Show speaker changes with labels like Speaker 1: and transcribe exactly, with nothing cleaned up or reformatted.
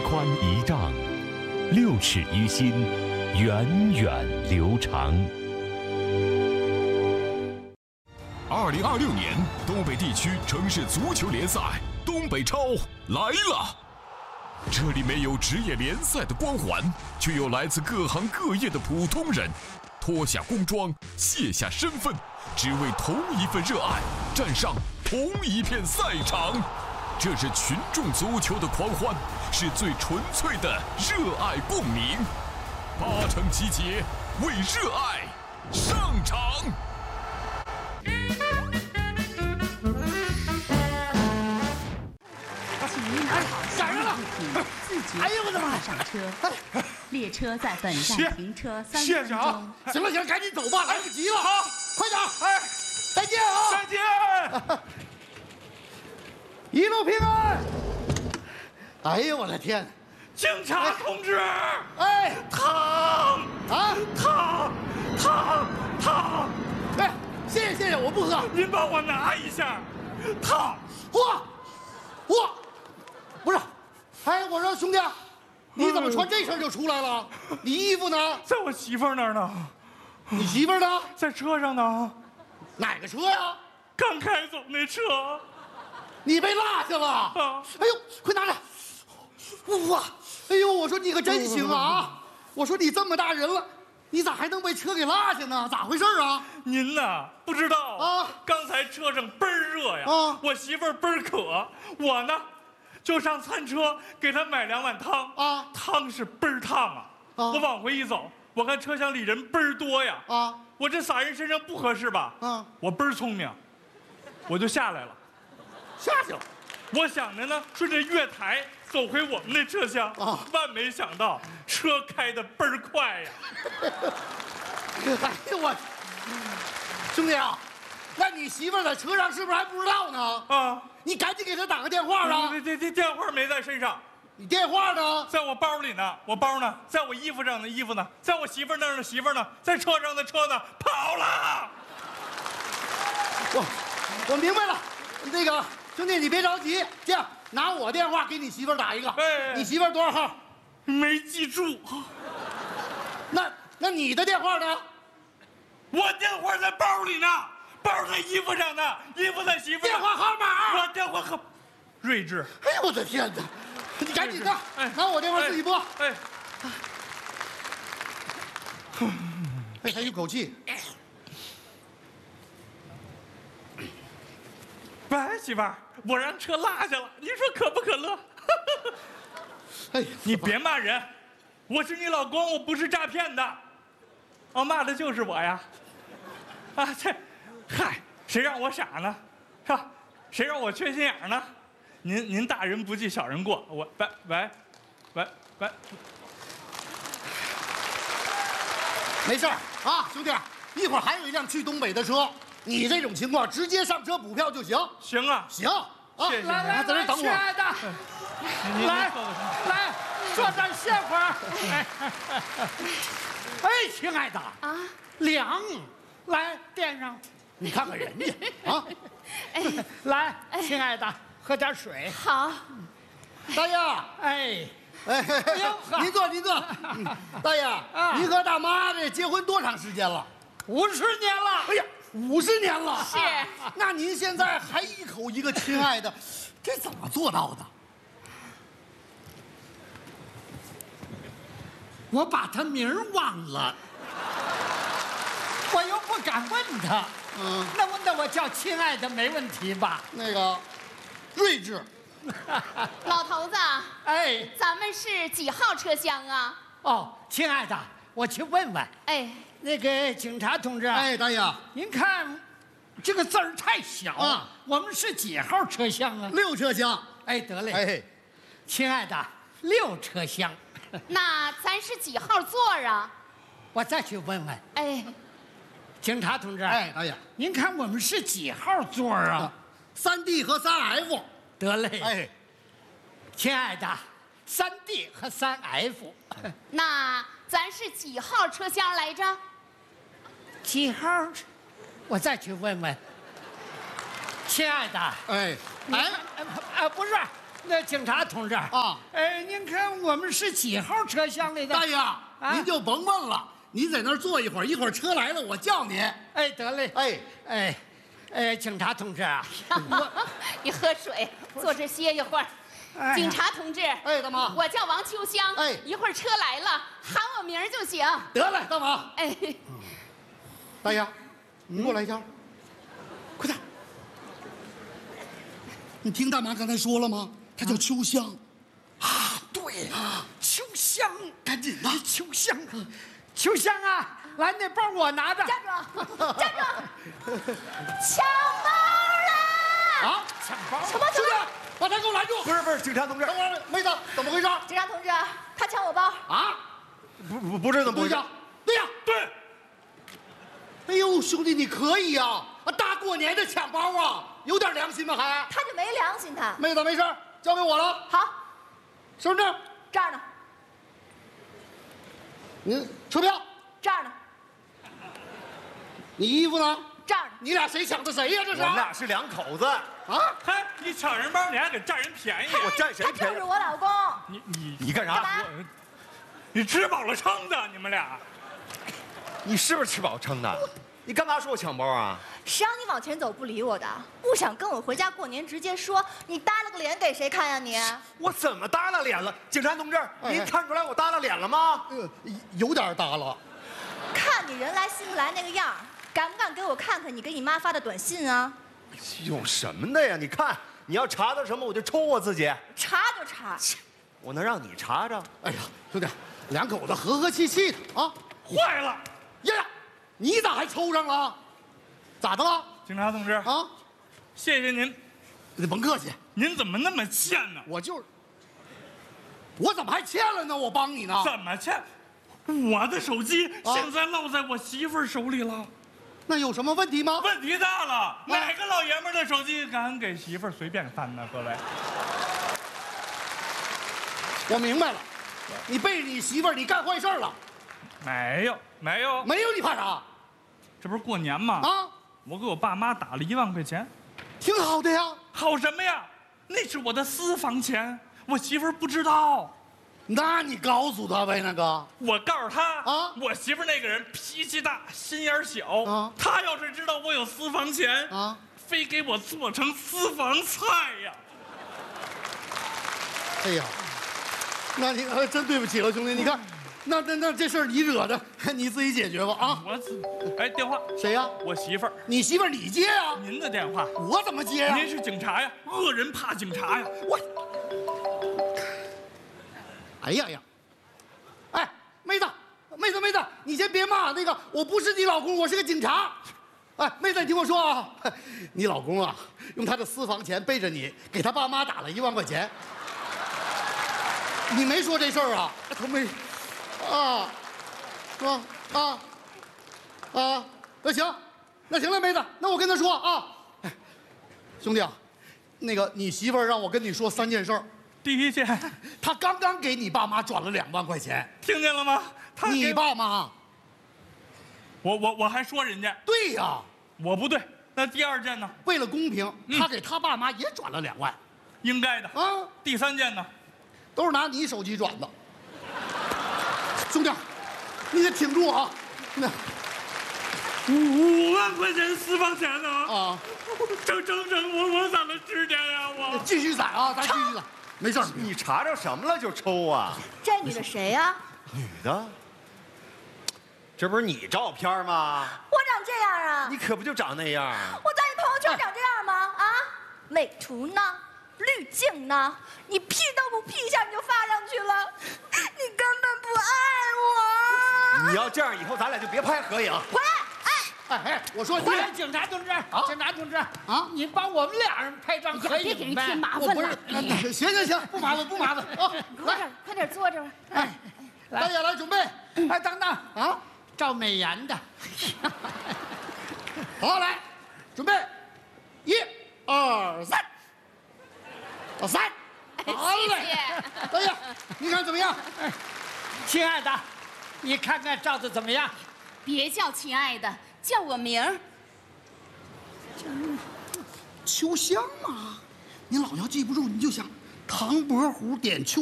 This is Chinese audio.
Speaker 1: 宽一丈，六尺于心，源远流长。
Speaker 2: 二零二六年东北地区城市足球联赛东北超来了。这里没有职业联赛的光环，却有来自各行各业的普通人，脱下工装，卸下身份，只为同一份热爱，站上同一片赛场。这是群众足球的狂欢，是最纯粹的热爱共鸣。八成集结，为热爱上场。
Speaker 3: 赶上了！
Speaker 4: 自觉
Speaker 3: 哎呦我的妈！
Speaker 4: 上车，列车在本站停车三
Speaker 3: 谢
Speaker 4: 分钟。
Speaker 3: 谢啊！行了行了，赶紧走吧，来不及了啊！快点！哎，再见啊！
Speaker 5: 再见！
Speaker 3: 一路平安！哎呦我的天！
Speaker 5: 警察同志！
Speaker 3: 哎，
Speaker 5: 烫
Speaker 3: 啊，
Speaker 5: 烫烫烫！
Speaker 3: 哎，谢谢谢谢，我不喝。
Speaker 5: 您帮我拿一下，烫！
Speaker 3: 哇哇，不是，哎，我说兄弟，你怎么穿这身就出来了？你衣服呢？
Speaker 5: 在我媳妇儿那儿呢。
Speaker 3: 你媳妇儿呢？
Speaker 5: 在车上呢。
Speaker 3: 哪个车呀？
Speaker 5: 刚开走那车。
Speaker 3: 你被落下了！
Speaker 5: 啊！
Speaker 3: 哎呦，快拿着！哇！哎呦，我说你可真行啊！我说你这么大人了，你咋还能被车给落下呢？咋回事啊？
Speaker 5: 您呐不知道
Speaker 3: 啊！
Speaker 5: 刚才车上倍儿热呀！
Speaker 3: 啊！
Speaker 5: 我媳妇儿倍儿渴，我呢就上餐车给她买两碗汤
Speaker 3: 啊！
Speaker 5: 汤是倍儿烫啊！啊！我往回一走，我看车厢里人倍儿多呀！啊！我这撒人身上不合适吧？啊！我倍儿聪明，我就下来了。
Speaker 3: 下去了，
Speaker 5: 我想着呢，顺着月台走回我们那车厢啊，万没想到车开得倍儿快呀！
Speaker 3: 哎呦我，兄弟啊，那你媳妇在车上是不是还不知道呢？啊，你赶紧给她打个电话啊！
Speaker 5: 这这这电话没在身上，
Speaker 3: 你电话呢？
Speaker 5: 在我包里呢，我包呢，在我衣服上的衣服呢，在我媳妇那儿的媳妇呢，在车上的车呢，跑了！
Speaker 3: 我我明白了，那个。兄弟，你别着急，这样拿我电话给你媳妇打一个。哎，你媳妇多少号？
Speaker 5: 没记住。
Speaker 3: 那那你的电话呢？
Speaker 5: 我电话在包里呢，包在衣服上呢，衣服在媳妇。
Speaker 3: 电话号码？
Speaker 5: 我电话号。睿智。
Speaker 3: 哎呦我的天哪！你赶紧的，哎，拿我电话自己拨。哎。哎，还有口气。
Speaker 5: 喂，媳妇儿，我让车落下了，你说可不可乐？
Speaker 3: 哎呀，
Speaker 5: 你别骂人，我是你老公，我不是诈骗的。哦，骂的就是我呀。啊，这，嗨，谁让我傻呢？是吧？谁让我缺心眼呢？您您大人不计小人过，我喂喂，喂喂，
Speaker 3: 没事儿啊，兄弟，一会儿还有一辆去东北的车。你这种情况直接上车补票就行。
Speaker 5: 行啊，
Speaker 3: 行啊，
Speaker 5: 谢谢。
Speaker 3: 来来，在这等我。亲
Speaker 6: 爱的，来来，坐这儿歇会儿。哎，亲爱的啊，凉，来垫上。
Speaker 3: 你看看人家啊，
Speaker 6: 哎，来，亲爱的，喝点水。
Speaker 4: 好，
Speaker 3: 大爷，
Speaker 6: 哎。
Speaker 3: 哎，您坐，您坐。大爷，您和大妈这结婚多长时间了？
Speaker 6: 五十年了。
Speaker 3: 哎呀。五十年了，
Speaker 4: 是。
Speaker 3: 那您现在还一口一个亲爱的，这怎么做到的？
Speaker 6: 我把他名儿忘了，我又不敢问他。嗯，那我那我叫亲爱的没问题吧？
Speaker 3: 那个，睿智。
Speaker 4: 老头子，
Speaker 6: 哎，
Speaker 4: 咱们是几号车厢啊？
Speaker 6: 哦，亲爱的，我去问问。
Speaker 4: 哎。
Speaker 6: 那个警察同志，
Speaker 3: 哎，大爷，
Speaker 6: 您看，这个字儿太小啊。我们是几号车厢啊？
Speaker 3: 六车厢。
Speaker 6: 哎，得嘞。
Speaker 3: 哎，
Speaker 6: 亲爱的，六车厢。
Speaker 4: 那咱是几号座啊？
Speaker 6: 我再去问问。
Speaker 4: 哎，
Speaker 6: 警察同志，
Speaker 3: 哎，大爷，
Speaker 6: 您看我们是几号座啊？
Speaker 3: 三 D 和三 F。
Speaker 6: 得嘞。
Speaker 3: 哎，
Speaker 6: 亲爱的，三 D 和三 F。
Speaker 4: 那咱是几号车厢来着？
Speaker 6: 几号？我再去问问。亲爱的，
Speaker 3: 哎，
Speaker 6: 哎，啊，不是， 那警察同志
Speaker 3: 啊，
Speaker 6: 哎，您看我们是几号车厢里的？
Speaker 3: 大爷，您就甭问了，您在那儿坐一会儿，一会儿车来了我叫您。
Speaker 6: 哎，得嘞。
Speaker 3: 哎
Speaker 6: 哎，哎，警察同志啊，我
Speaker 4: 你喝水，坐这歇一会儿。
Speaker 6: 哎
Speaker 4: 警察同志，
Speaker 3: 哎，大妈，
Speaker 4: 我叫王秋香，
Speaker 3: 哎
Speaker 4: 一会儿车来了喊我名儿就行。
Speaker 3: 得嘞，大妈。
Speaker 4: 哎，
Speaker 3: 大爷，你过来一下，快点。你听大妈刚才说了吗？她叫秋香。
Speaker 6: 啊，对啊，秋香，
Speaker 3: 赶紧的，
Speaker 6: 秋香，秋香啊，来，那包我拿着。
Speaker 4: 站住，站住！抢包了！
Speaker 3: 啊，
Speaker 6: 抢包！
Speaker 4: 抢包！
Speaker 3: 兄弟，把他给我拦住！
Speaker 7: 不是不是，警察同志，
Speaker 3: 等会儿，妹子，怎么回事？
Speaker 4: 警察同志，他抢我包。
Speaker 3: 啊？
Speaker 7: 不不不是怎么回事？
Speaker 3: 对呀，
Speaker 5: 对。
Speaker 3: 哎呦，兄弟，你可以呀！啊，大过年的抢包啊，有点良心吗？还？
Speaker 4: 他就没良心，他。
Speaker 3: 妹子，没事，交给我了。
Speaker 4: 好，
Speaker 3: 身份证
Speaker 4: 这儿呢，
Speaker 3: 您车票，
Speaker 4: 这儿呢，
Speaker 3: 你衣服呢？
Speaker 4: 这儿呢。
Speaker 3: 你俩谁抢的谁呀？这是？
Speaker 7: 我们俩是两口子，
Speaker 3: 啊？
Speaker 5: 嗨，你抢人包，你还给占人便宜？
Speaker 7: 我占谁
Speaker 4: 他
Speaker 7: 便宜
Speaker 4: 就是？我老公。
Speaker 5: 你你
Speaker 7: 你干啥？
Speaker 4: 干嘛？
Speaker 5: 我，你吃饱了撑的，你们俩。
Speaker 7: 你是不是吃饱撑的？你干嘛说我抢包啊？
Speaker 8: 谁让你往前走不理我的？不想跟我回家过年，直接说，你耷拉个脸给谁看呀你？
Speaker 7: 我怎么耷拉脸了？警察同志，
Speaker 3: 哎
Speaker 7: 您看出来我耷拉脸了吗？
Speaker 3: 呃，有点大了。
Speaker 8: 看你人来心不来那个样儿，敢不敢给我看看你给你妈发的短信啊？
Speaker 7: 有什么的呀？你看，你要查到什么，我就抽我自己。
Speaker 8: 查就查，
Speaker 7: 我能让你查着？
Speaker 3: 哎呀，兄弟，两口子和和气气的啊！
Speaker 5: 坏了，
Speaker 3: 呀呀，你咋还抽上了？咋的了？
Speaker 5: 警察同志，
Speaker 3: 啊，
Speaker 5: 谢谢您。
Speaker 3: 你甭客气，
Speaker 5: 您怎么那么欠呢？
Speaker 3: 我就是，我怎么还欠了呢？我帮你呢。
Speaker 5: 怎么欠？我的手机
Speaker 3: 啊
Speaker 5: 现在落在我媳妇儿手里了，
Speaker 3: 那有什么问题吗？
Speaker 5: 问题大了。哪个老爷们儿的手机敢给媳妇儿随便翻呢？各位，
Speaker 3: 我明白了，你背着你媳妇儿，你干坏事了。
Speaker 5: 没有没有，
Speaker 3: 没有，你怕啥？
Speaker 5: 这不是过年吗？
Speaker 3: 啊，
Speaker 5: 我给我爸妈打了一万块钱，
Speaker 3: 挺好的呀。
Speaker 5: 好什么呀？那是我的私房钱，我媳妇儿不知道。
Speaker 3: 那你告诉他呗，那个。
Speaker 5: 我告诉他
Speaker 3: 啊
Speaker 5: 我媳妇儿那个人脾气大，心眼儿小
Speaker 3: 啊
Speaker 5: 她要是知道我有私房钱
Speaker 3: 啊，
Speaker 5: 非给我做成私房菜呀。
Speaker 3: 哎呀，那你呃真对不起了，兄弟。你看，那那那这事儿你惹的，你自己解决吧啊。
Speaker 5: 我自哎，电话
Speaker 3: 谁呀？
Speaker 5: 我媳妇儿。
Speaker 3: 你媳妇儿你接呀？
Speaker 5: 您的电话，
Speaker 3: 我怎么接呀？
Speaker 5: 您是警察呀，恶人怕警察呀。
Speaker 3: 我，哎呀呀，哎，妹子，妹子，妹子，你先别骂那个，我不是你老公，我是个警察。哎，妹子，你听我说啊，你老公啊，用他的私房钱背着你，给他爸妈打了一万块钱。你没说这事儿啊？他没，啊，是吧？啊，啊，那行，那行了，妹子，那我跟他说啊，哎，兄弟啊，那个你媳妇儿让我跟你说三件事儿。
Speaker 5: 第一件，
Speaker 3: 他刚刚给你爸妈转了两万块钱，
Speaker 5: 听见了吗？他给
Speaker 3: 你爸妈？
Speaker 5: 我我我还说人家，
Speaker 3: 对呀，
Speaker 5: 我不对。那第二件呢？
Speaker 3: 为了公平，
Speaker 5: 嗯
Speaker 3: 他给他爸妈也转了两万
Speaker 5: 应该的。
Speaker 3: 啊，
Speaker 5: 第三件呢？
Speaker 3: 都是拿你手机转的。兄弟，你得挺住啊！那
Speaker 5: 五五万块钱私房钱呢？
Speaker 3: 啊，
Speaker 5: 整整整我我怎么吃去呀？我
Speaker 3: 继续攒啊，咱继续攒，没事儿。
Speaker 7: 你查着什么了就抽啊？
Speaker 8: 这女的谁呀？
Speaker 7: 女的？这不是你照片吗？
Speaker 8: 我长这样啊？
Speaker 7: 你可不就长那样？
Speaker 8: 我在你朋友圈长这样吗？啊，美图呢？滤镜呢？你 P 都不 P 一下你就发上去了，你根本不爱我。
Speaker 7: 你要这样，以后咱俩就别拍合影。
Speaker 8: 回来，哎，
Speaker 3: 哎哎，我说
Speaker 6: 回来，警察同志，警察同志啊，你帮我们俩人拍张合
Speaker 4: 别给
Speaker 6: 影呗
Speaker 4: 人添。麻
Speaker 3: 我不是
Speaker 4: 烦了。，
Speaker 3: 行行行，不麻烦不麻烦啊。
Speaker 4: 快点，快点坐这儿。
Speaker 6: 哎，
Speaker 3: 大爷来准备
Speaker 6: 哎，等等
Speaker 3: 啊，
Speaker 6: 赵美妍的，
Speaker 3: 好来，准备，一二三，到三，好嘞。大爷，你看怎么样？
Speaker 6: 亲爱的，你看看照的怎么样？
Speaker 4: 别叫亲爱的，叫我名儿。
Speaker 3: 秋香嘛，你老要记不住，你就想唐伯虎点秋